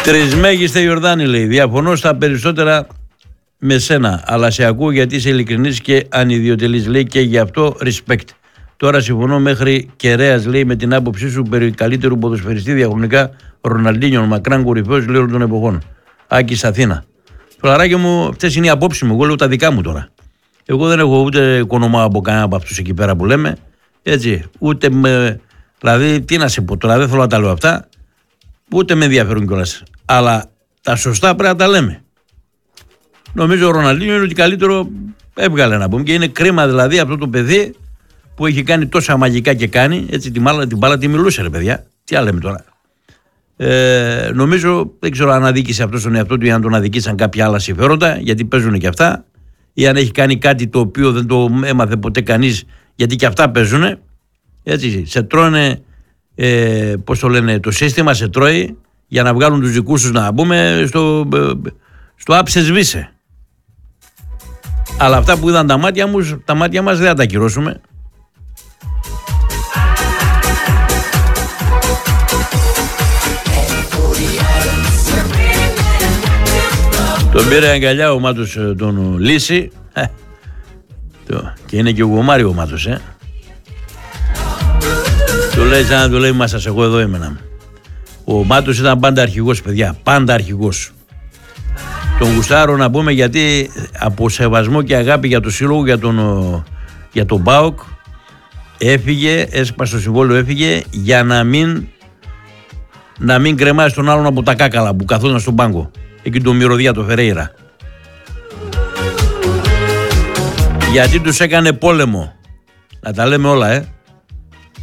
Τρισμέγιστε Ιορδάνη, λέει. Διαφωνώ στα περισσότερα με σένα, αλλά σε ακούω γιατί είσαι ειλικρινής και ανιδιοτελής, λέει, και γι' αυτό respect. Τώρα συμφωνώ μέχρι κεραίας, λέει, με την άποψή σου περί καλύτερου ποδοσφαιριστή διαχρονικά Ροναλντίνιο, μακράν κορυφαίος, λέει, όλων των εποχών. Άκης, Αθήνα. Φιλαράκι μου, αυτές είναι οι απόψεις μου. Εγώ λέω τα δικά μου τώρα. Εγώ δεν έχω ούτε οικονομά από κανένα από αυτούς εκεί πέρα που λέμε. Έτσι. Ούτε με. Δηλαδή, τι να σε πω τώρα, δεν θέλω να τα λέω αυτά. Ούτε με ενδιαφέρουν κιόλας. Αλλά τα σωστά πρέπει να τα λέμε. Νομίζω ο Ροναλντίνιο είναι ότι καλύτερο έβγαλε να πούμε. Και είναι κρίμα δηλαδή αυτό το παιδί που έχει κάνει τόσα μαγικά και κάνει. Έτσι την μπάλα τη μιλούσε, ρε παιδιά. Τι άλλο λέμε τώρα. Νομίζω, δεν ξέρω αν αδίκησε αυτό τον εαυτό του ή αν τον αδικήσαν κάποια άλλα συμφέροντα, γιατί παίζουν και αυτά. Ή αν έχει κάνει κάτι το οποίο δεν το έμαθε ποτέ κανείς, γιατί και αυτά παίζουν. Έτσι, σε τρώνε, πώς το λένε, το σύστημα σε τρώει για να βγάλουν τους δικούς τους, να πούμε, στο άψε σβήσε. Αλλά αυτά που είδαν τα μάτια μας δεν θα τα ακυρώσουμε. Τον πήρε αγκαλιά ο Μάτος τον Λύση. Και είναι και ο Γομάρη ο Μάτος, Του λέει σαν να του λέει, μα σας εγώ εδώ έμενα. Ο Μάτος ήταν πάντα αρχηγός, παιδιά, πάντα αρχηγός. Τον γουστάρω να πούμε γιατί από σεβασμό και αγάπη για τον σύλλογο, για τον ΠΑΟΚ, έφυγε, έσπασε το συμβόλαιο, έφυγε για να μην κρεμάσει τον άλλον από τα κάκαλα που καθόταν στον πάγκο. Εκεί τον μυρωδιά, το Φερέιρα. Γιατί τους έκανε πόλεμο. Να τα λέμε όλα,